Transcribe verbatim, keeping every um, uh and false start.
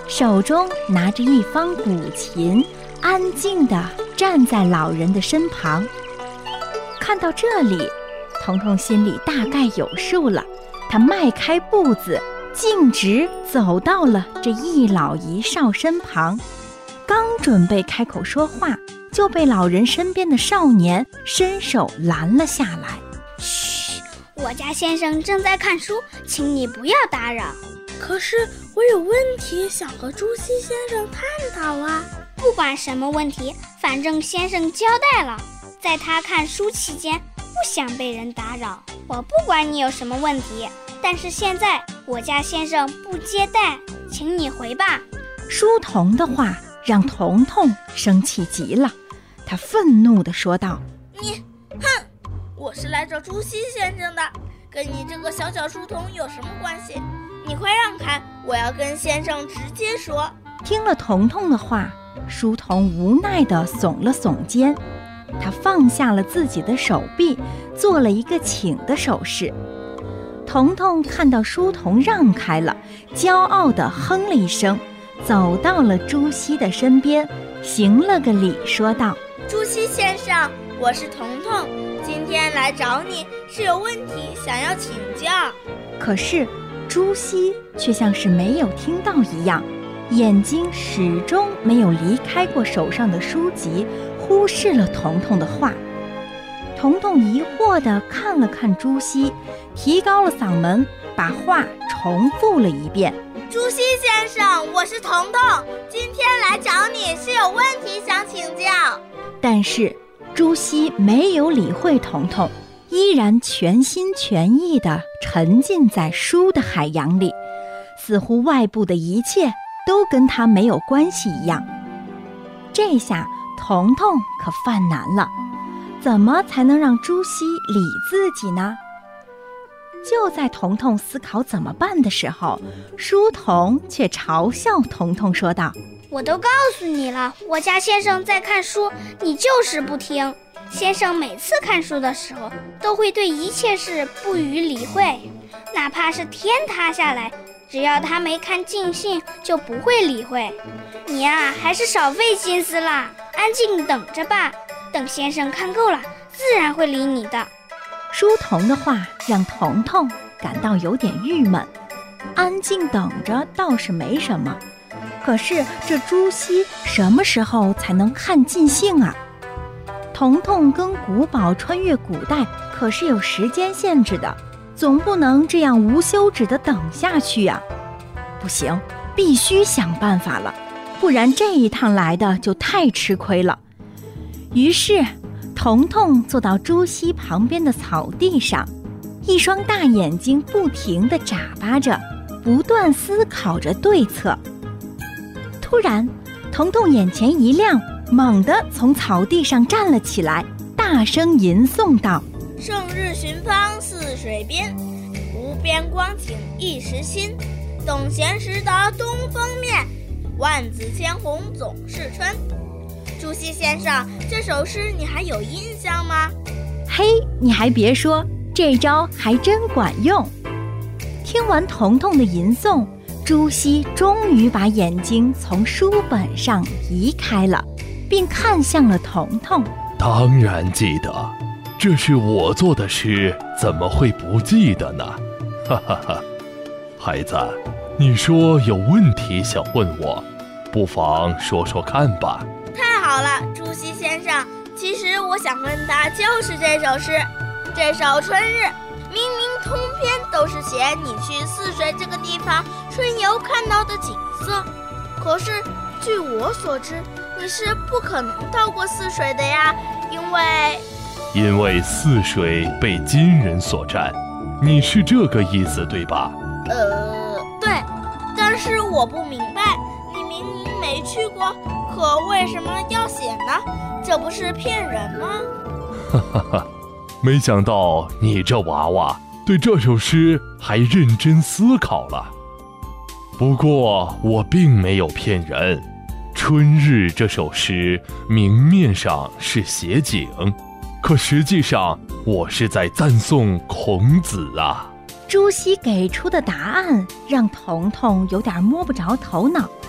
手中拿着一方古琴，安静地站在老人的身旁。看到这里，彤彤心里大概有数了，他迈开步子，径直走到了这一老一少身旁。刚准备开口说话，就被老人身边的少年伸手拦了下来。 嘘，我家先生正在看书，请你不要打扰。 可是我有问题想和朱熹先生探讨啊。 不管什么问题，反正先生交代了，在他看书期间不想被人打扰。我不管你有什么问题，但是现在我家先生不接待，请你回吧。 书童的话让彤彤生气极了，他愤怒地说道： 你哼，我是来找朱熹先生的，跟你这个小小书童有什么关系？你快让开，我要跟先生直接说。 听了彤彤的话，书童无奈地耸了耸肩，他放下了自己的手臂，做了一个请的手势。彤彤看到书童让开了，骄傲地哼了一声，走到了朱熹的身边，行了个礼，说道： 朱熹先生，我是彤彤，今天来找你是有问题想要请教。 可是朱熹却像是没有听到一样，眼睛始终没有离开过手上的书籍，忽视了彤彤的话。彤彤疑惑地看了看朱熹，提高了嗓门，把话重复了一遍： 朱熹先生，我是彤彤，今天来找你是有问题想请教。 但是朱熹没有理会彤彤，依然全心全意地沉浸在书的海洋里，似乎外部的一切都跟他没有关系一样。这下彤彤可犯难了，怎么才能让朱熹理自己呢？就在彤彤思考怎么办的时候，书童却嘲笑彤彤说道： 我都告诉你了，我家先生在看书，你就是不听。先生每次看书的时候，都会对一切事不予理会，哪怕是天塌下来，只要他没看尽兴，就不会理会。你啊，还是少费心思啦，安静等着吧，等先生看够了，自然会理你的。 书童的话让彤彤感到有点郁闷，安静等着倒是没什么，可是这朱熹什么时候才能看尽兴啊？彤彤跟古堡穿越古代可是有时间限制的，总不能这样无休止地等下去啊！不行，必须想办法了，不然这一趟来的就太吃亏了。于是彤彤坐到朱熹旁边的草地上，一双大眼睛不停地眨巴着，不断思考着对策。突然彤彤眼前一亮，猛地从草地上站了起来，大声吟诵道： 胜日寻芳泗水边，无边光景一时新。等闲识得东风面，万紫千红总是春。朱熹先生，这首诗你还有印象吗？ 嘿，你还别说，这招还真管用。听完彤彤的吟诵，朱熹终于把眼睛从书本上移开了，并看向了彤彤。 当然记得，这是我做的诗，怎么会不记得呢？哈哈哈，孩子，你说有问题想问我，不妨说说看吧。 太好了，朱熹先生，其实我想问的就是这首诗。这首《春日》明明通篇都是写你去泗水这个地方春游看到的景色，可是据我所知，你是不可能到过泗水的呀，因为因为泗水被金人所占，你是这个意思对吧？ 呃，对，但是我不明白，你明明没去过，可为什么要写呢？这不是骗人吗？ 哈哈哈，没想到你这娃娃对这首诗还认真思考了。不过我并没有骗人，《春日》这首诗明面上是写景，可实际上我是在赞颂孔子啊。 朱熹给出的答案让彤彤有点摸不着头脑，